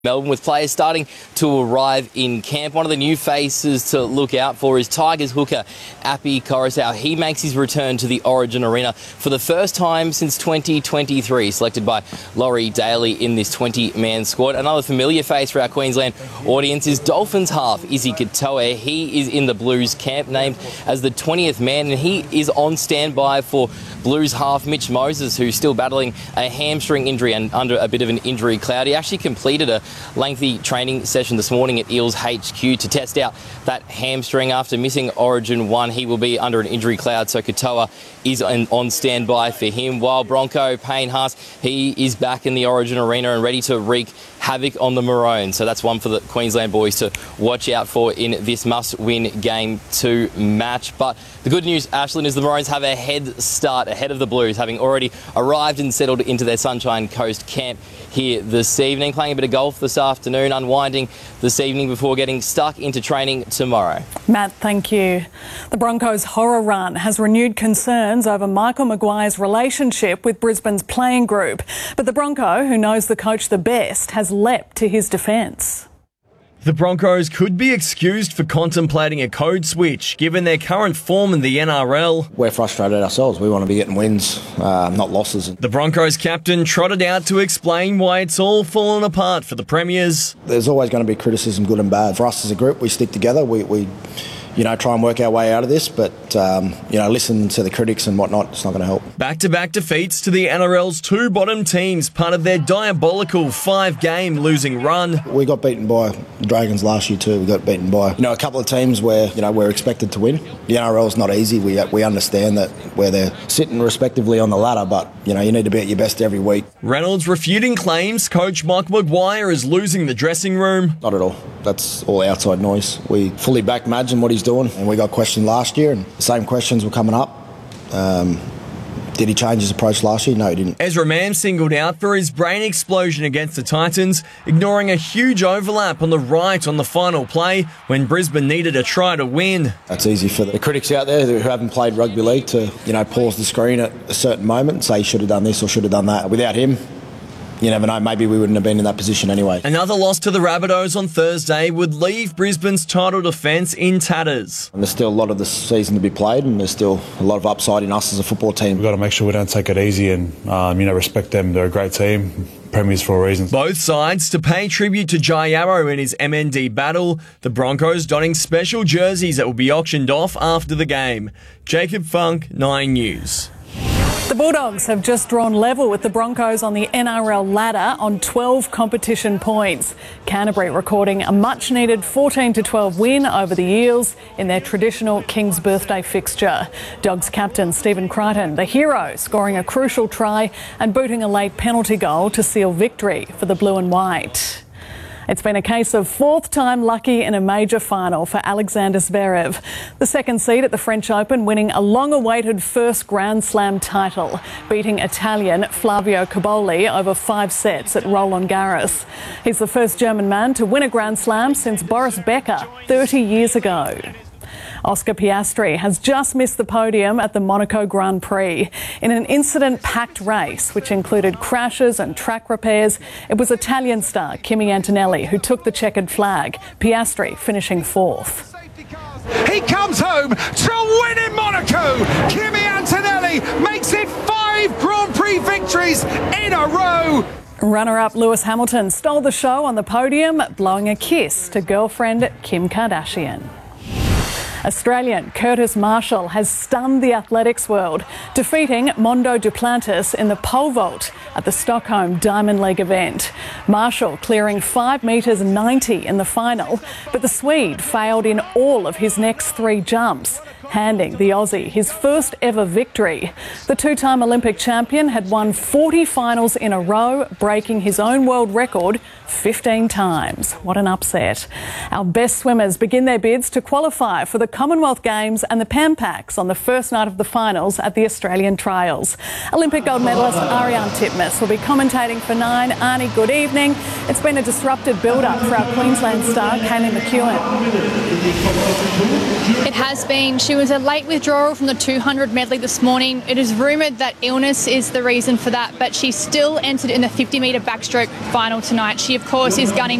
Melbourne, with players starting to arrive in camp. One of the new faces to look out for is Tigers hooker Api Koroisau. He makes his return to the Origin Arena for the first time since 2023, selected by Laurie Daly in this 20-man squad. Another familiar face for our Queensland audience is Dolphins half Izzy Katoa. He is in the Blues camp, named as the 20th man, and he is on standby for Blues half Mitch Moses, who's still battling a hamstring injury and under a bit of an injury cloud. He actually completed a lengthy training session this morning at Eels HQ to test out that hamstring after missing Origin 1. He will be under an injury cloud, so Katoa is on standby for him. While Bronco Payne Haas, he is back in the Origin Arena and ready to wreak havoc on the Maroons. So that's one for the Queensland boys to watch out for in this must-win Game 2 match. But the good news, Ashland, is the Maroons have a head start ahead of the Blues, having already arrived and settled into their Sunshine Coast camp here this evening, playing a bit of golf this afternoon, unwinding this evening before getting stuck into training tomorrow. Matt, thank you. The Broncos' horror run has renewed concerns over Michael Maguire's relationship with Brisbane's playing group. But the Bronco, who knows the coach the best, has leapt to his defence. The Broncos could be excused for contemplating a code switch, given their current form in the NRL. We're frustrated ourselves. We want to be getting wins, not losses. The Broncos captain trotted out to explain why it's all fallen apart for the Premiers. There's always going to be criticism, good and bad. For us as a group, we stick together. We try and work our way out of this, but, listen to the critics and whatnot, it's not going to help. Back-to-back defeats to the NRL's two bottom teams, part of their diabolical 5-game losing run. We got beaten by the Dragons last year too. We got beaten by, a couple of teams where, we're expected to win. The NRL's not easy. We understand that where they're sitting respectively on the ladder, but, you need to be at your best every week. Reynolds refuting claims coach Mike Maguire is losing the dressing room. Not at all. That's all outside noise. We fully back Madge and what he's doing, and we got questioned last year, and the same questions were coming up. Did he change his approach last year? No, he didn't. Ezra Mam singled out for his brain explosion against the Titans, ignoring a huge overlap on the right on the final play when Brisbane needed a try to win. That's easy for the critics out there who haven't played rugby league to, pause the screen at a certain moment and say he should have done this or should have done that. Without him, you never know, maybe we wouldn't have been in that position anyway. Another loss to the Rabbitohs on Thursday would leave Brisbane's title defence in tatters. And there's still a lot of the season to be played, and there's still a lot of upside in us as a football team. We've got to make sure we don't take it easy and, respect them. They're a great team. Premiers for a reason. Both sides to pay tribute to Jai Arrow in his MND battle, the Broncos donning special jerseys that will be auctioned off after the game. Jacob Funk, 9 News. The Bulldogs have just drawn level with the Broncos on the NRL ladder on 12 competition points. Canterbury recording a much-needed 14-12 win over the Eels in their traditional King's Birthday fixture. Dogs captain Stephen Crichton, the hero, scoring a crucial try and booting a late penalty goal to seal victory for the blue and white. It's been a case of fourth time lucky in a major final for Alexander Zverev. The second seed at the French Open, winning a long-awaited first Grand Slam title, beating Italian Flavio Cobolli over 5 sets at Roland Garros. He's the first German man to win a Grand Slam since Boris Becker 30 years ago. Oscar Piastri has just missed the podium at the Monaco Grand Prix. In an incident-packed race, which included crashes and track repairs, it was Italian star Kimi Antonelli who took the checkered flag, Piastri finishing fourth. He comes home to win in Monaco. Kimi Antonelli makes it 5 Grand Prix victories in a row. Runner-up Lewis Hamilton stole the show on the podium, blowing a kiss to girlfriend Kim Kardashian. Australian Curtis Marshall has stunned the athletics world, defeating Mondo Duplantis in the pole vault at the Stockholm Diamond League event. Marshall clearing 5 metres 90 in the final, but the Swede failed in all of his next 3 jumps, handing the Aussie his first ever victory. The two-time Olympic champion had won 40 finals in a row, breaking his own world record 15 times. What an upset. Our best swimmers begin their bids to qualify for the Commonwealth Games and the Pan Pacs on the first night of the finals at the Australian Trials. Olympic gold medalist Ariarne Titmus will be commentating for 9. Arnie, good evening. It's been a disrupted build-up for our Queensland star, Kaylee McEwen. It has been. She was a late withdrawal from the 200 medley this morning. It is rumoured that illness is the reason for that, but she still entered in the 50-metre backstroke final tonight. She, of course, is gunning